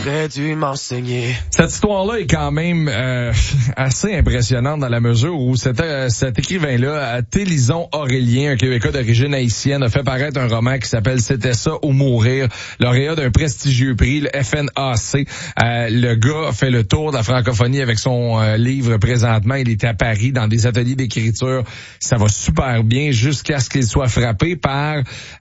T'aurais dû m'enseigner. Cette histoire-là est quand même assez impressionnante dans la mesure où cet écrivain-là, Télison Aurélien, un Québécois d'origine haïtienne, a fait paraître un roman qui s'appelle C'était ça ou mourir, lauréat d'un prestigieux prix, le FNAC. Le gars a fait le tour de la francophonie avec son livre présentement. Il est à Paris dans des ateliers d'écriture. Ça va super bien jusqu'à ce qu'il soit frappé par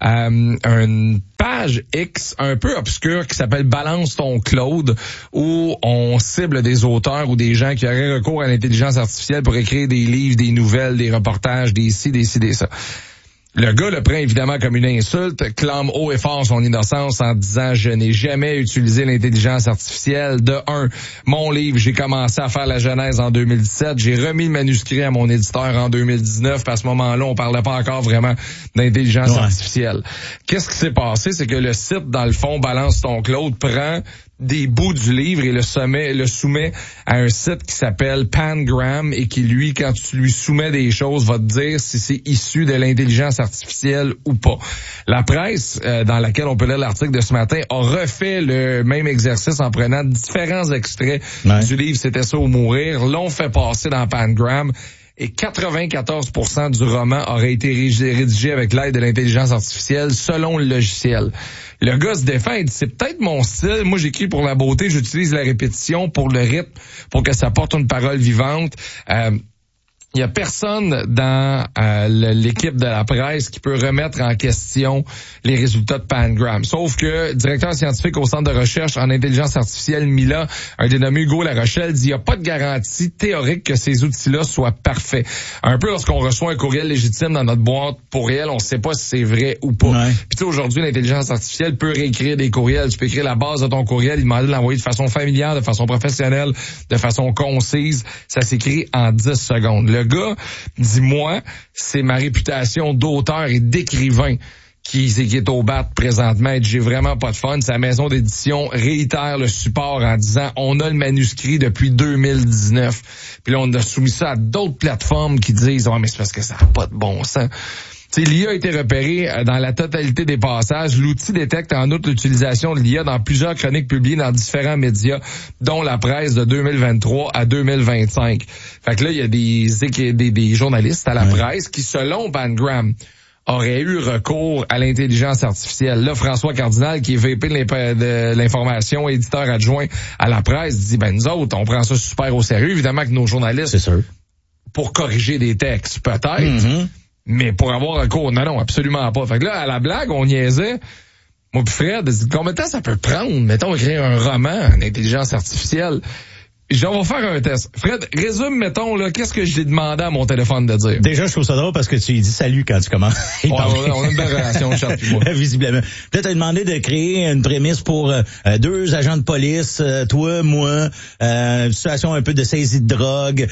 une page X un peu obscure qui s'appelle Balance ton Claude, où on cible des auteurs ou des gens qui auraient recours à l'intelligence artificielle pour écrire des livres, des nouvelles, des reportages, des ci, des ça. Le gars le prend évidemment comme une insulte, clame haut et fort son innocence en disant « Je n'ai jamais utilisé l'intelligence artificielle. De un, mon livre, j'ai commencé à faire la genèse en 2017. J'ai remis le manuscrit à mon éditeur en 2019. À ce moment-là, on parlait pas encore vraiment d'intelligence artificielle. » Qu'est-ce qui s'est passé? C'est que le site, dans le fond, Balance ton Claude, prend des bouts du livre et le soumet à un site qui s'appelle Pangram et qui, lui, quand tu lui soumets des choses, va te dire si c'est issu de l'intelligence artificielle ou pas. La presse, dans laquelle on peut lire l'article de ce matin, a refait le même exercice en prenant différents extraits du livre C'était ça ou mourir, l'ont fait passer dans Pangram. Et 94% du roman aurait été rédigé avec l'aide de l'intelligence artificielle selon le logiciel. Le gars se défend et dit, c'est peut-être mon style. Moi, j'écris pour la beauté, j'utilise la répétition pour le rythme, pour que ça porte une parole vivante. Il y a personne dans l'équipe de la presse qui peut remettre en question les résultats de Pangram. Sauf que directeur scientifique au Centre de recherche en intelligence artificielle Mila, un dénommé Hugo Larochelle, dit il n'y a pas de garantie théorique que ces outils-là soient parfaits. Un peu lorsqu'on reçoit un courriel légitime dans notre boîte courriel, on ne sait pas si c'est vrai ou pas. Puis tu sais, aujourd'hui, l'intelligence artificielle peut réécrire des courriels. Tu peux écrire la base de ton courriel, il demande de l'envoyer de façon familière, de façon professionnelle, de façon concise. Ça s'écrit en 10 secondes. Le gars dit, moi, c'est ma réputation d'auteur et d'écrivain qui est au bat présentement. J'ai vraiment pas de fun. Sa maison d'édition réitère le support en disant, on a le manuscrit depuis 2019. Puis là, on a soumis ça à d'autres plateformes qui disent, mais c'est parce que ça n'a pas de bon sens. L'IA a été repérée dans la totalité des passages. L'outil détecte en outre l'utilisation de l'IA dans plusieurs chroniques publiées dans différents médias, dont la presse de 2023 à 2025. Fait que là, il y a des journalistes à la presse qui, selon Pangram, auraient eu recours à l'intelligence artificielle. Là, François Cardinal, qui est VP de l'information, éditeur adjoint à la presse, dit, nous autres, on prend ça super au sérieux. Évidemment que nos journalistes, c'est sûr, pour corriger des textes, peut-être, mais pour avoir recours, non, absolument pas. Fait que là, à la blague, on niaisait. Moi pis Fred, combien de temps ça peut prendre, mettons, écrire un roman en intelligence artificielle? On va faire un test. Fred, résume, mettons, là, qu'est-ce que je t'ai demandé à mon téléphone de dire? Déjà, je trouve ça drôle parce que tu lui dis salut quand tu commences. On a une belle relation, Charles et moi. Visiblement. Peut-être t'as demandé de créer une prémisse pour 2 agents de police, toi, moi, une situation un peu de saisie de drogue,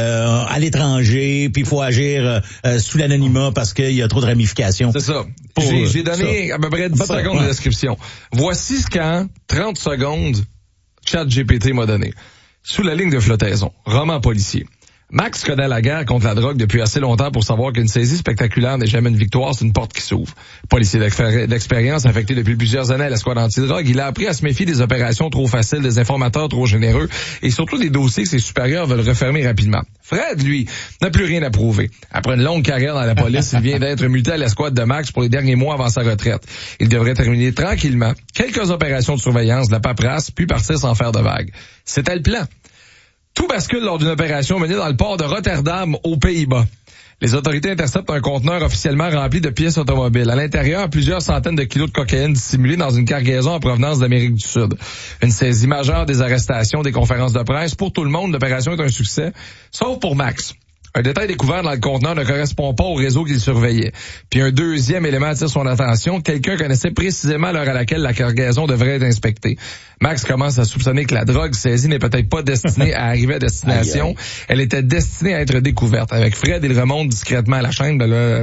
à l'étranger, puis il faut agir sous l'anonymat parce qu'il y a trop de ramifications. C'est ça. J'ai donné à peu près 10 secondes de description. Voici ce qu'en 30 secondes, ChatGPT m'a donné. Sous la ligne de flottaison, roman policier. Max connaît la guerre contre la drogue depuis assez longtemps pour savoir qu'une saisie spectaculaire n'est jamais une victoire, c'est une porte qui s'ouvre. Policier d'expérience affecté depuis plusieurs années à l'escouade anti-drogue, il a appris à se méfier des opérations trop faciles, des informateurs trop généreux et surtout des dossiers que ses supérieurs veulent refermer rapidement. Fred, lui, n'a plus rien à prouver. Après une longue carrière dans la police, il vient d'être muté à l'escouade de Max pour les derniers mois avant sa retraite. Il devrait terminer tranquillement quelques opérations de surveillance, de la paperasse, puis partir sans faire de vagues. C'était le plan. Tout bascule lors d'une opération menée dans le port de Rotterdam, aux Pays-Bas. Les autorités interceptent un conteneur officiellement rempli de pièces automobiles. À l'intérieur, plusieurs centaines de kilos de cocaïne dissimulés dans une cargaison en provenance d'Amérique du Sud. Une saisie majeure, des arrestations, des conférences de presse. Pour tout le monde, l'opération est un succès, sauf pour Max. Un détail découvert dans le conteneur ne correspond pas au réseau qu'il surveillait. Puis un deuxième élément attire son attention. Quelqu'un connaissait précisément l'heure à laquelle la cargaison devrait être inspectée. Max commence à soupçonner que la drogue saisie n'est peut-être pas destinée à arriver à destination. Elle était destinée à être découverte. Avec Fred, il remonte discrètement à la chaîne.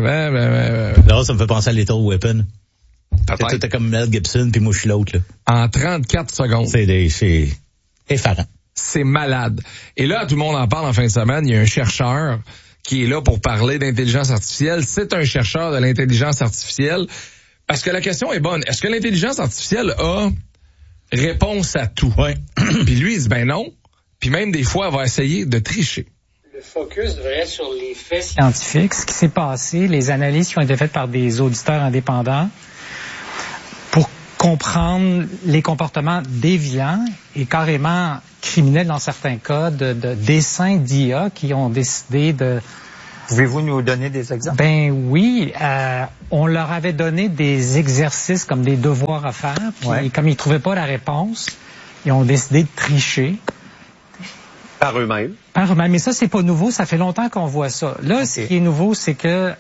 Là, ça me fait penser à Lethal Weapon. T'es comme Mel Gibson puis moi je suis l'autre, là. En 34 secondes. C'est effarant. C'est malade. Et là, tout le monde en parle en fin de semaine. Il y a un chercheur qui est là pour parler d'intelligence artificielle. C'est un chercheur de l'intelligence artificielle. Parce que la question est bonne. Est-ce que l'intelligence artificielle a réponse à tout. Ouais. Puis lui, il dit ben non. Puis même des fois, elle va essayer de tricher. Le focus devrait être sur les faits scientifiques, ce qui s'est passé, les analyses qui ont été faites par des auditeurs indépendants pour comprendre les comportements déviants et carrément criminels dans certains cas de dessins d'IA qui ont décidé de... Pouvez-vous nous donner des exemples? Ben oui, on leur avait donné des exercices comme des devoirs à faire, puis comme ils trouvaient pas la réponse, ils ont décidé de tricher. Par eux-mêmes. Par eux-mêmes. Mais ça, c'est pas nouveau. Ça fait longtemps qu'on voit ça. Là, ce qui est nouveau, c'est que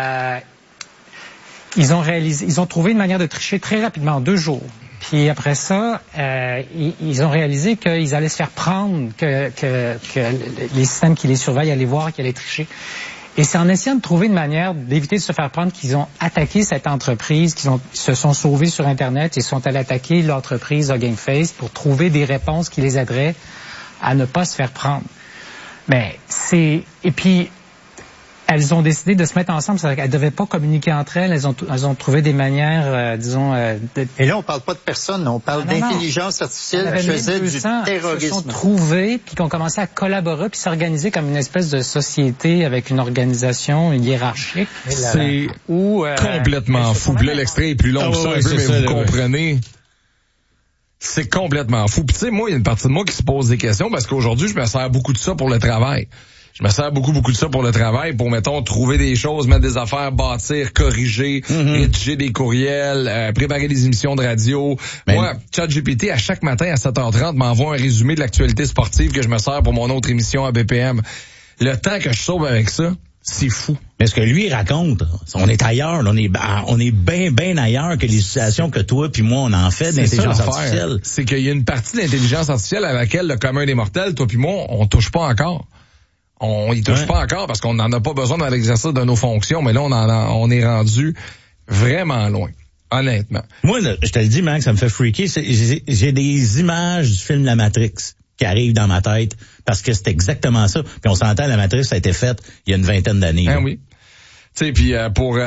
ils ont trouvé une manière de tricher très rapidement, en 2 jours. Puis après ça, ils ont réalisé qu'ils allaient se faire prendre, que les systèmes qui les surveillent allaient voir qu'ils allaient tricher. Et c'est en essayant de trouver une manière d'éviter de se faire prendre qu'ils ont attaqué cette entreprise, se sont sauvés sur Internet et sont allés attaquer l'entreprise Hugging Face pour trouver des réponses qui les aideraient à ne pas se faire prendre. Mais et puis elles ont décidé de se mettre ensemble, c'est-à-dire qu'elles ne devaient pas communiquer entre elles, elles ont trouvé des manières, Et là, on parle pas de personnes, on parle d'intelligence artificielle qui faisait du terrorisme. Ils se sont trouvés, puis qui ont commencé à collaborer, puis s'organiser comme une espèce de société avec une organisation hiérarchique. C'est complètement fou. Puis là, l'extrait est plus long que ça, un peu, mais vous comprenez. C'est complètement fou. Puis tu sais, moi, il y a une partie de moi qui se pose des questions parce qu'aujourd'hui, je me sers beaucoup de ça pour le travail. Je me sers beaucoup de ça pour le travail, pour, mettons, trouver des choses, mettre des affaires, bâtir, corriger, rédiger des courriels, préparer des émissions de radio. Moi, ChatGPT, à chaque matin à 7h30, m'envoie un résumé de l'actualité sportive que je me sers pour mon autre émission à BPM. Le temps que je sauve avec ça, c'est fou. Mais ce que lui raconte, on est ailleurs, on est bien ailleurs que les situations que toi puis moi on en fait d'intelligence artificielle. C'est qu'il y a une partie de l'intelligence artificielle à laquelle le commun des mortels, toi puis moi, on touche pas encore. On y touche pas encore parce qu'on n'en a pas besoin dans l'exercice de nos fonctions, mais là on est rendu vraiment loin. Honnêtement. Moi, je te le dis, Max, ça me fait freaker. J'ai des images du film La Matrix qui arrivent dans ma tête parce que c'est exactement ça. Puis on s'entend, La Matrix, ça a été faite il y a une 20aine d'années. Ah oui. Tu sais, puis pour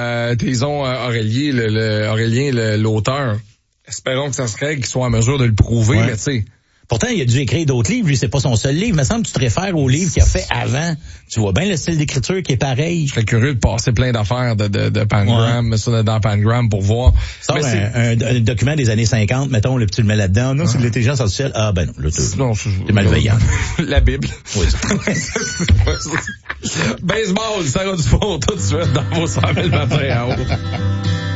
Aurélien, l'auteur, espérons que ça serait qu'il soit en mesure de le prouver, mais tu sais. Pourtant, il a dû écrire d'autres livres. Lui, c'est pas son seul livre. Il me semble que tu te réfères au livre qu'il a fait avant. Tu vois bien le style d'écriture qui est pareil. Je serais curieux de passer plein d'affaires de Pangram, ça dans Pangram pour voir. Mais un document des années 50, mettons, là, tu le mets là-dedans. Non, c'est de l'intelligence artificielle. Ah, ben non, là, t'es malveillant. La Bible. Oui. Baseball, Sarah Dupont, tout de suite dans vos 100 000 matins à haut.